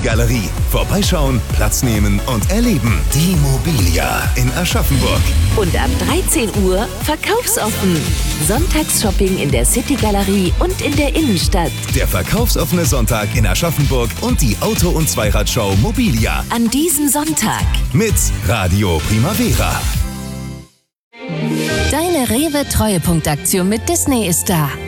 City-Galerie. Vorbeischauen, Platz nehmen und erleben. Die Mobilia in Aschaffenburg. Und ab 13 Uhr verkaufsoffen. Sonntagsshopping in der City-Galerie und in der Innenstadt. Der verkaufsoffene Sonntag in Aschaffenburg und die Auto- und Zweiradshow Mobilia. An diesem Sonntag. Mit Radio Primavera. Deine Rewe-Treuepunktaktion mit Disney ist da.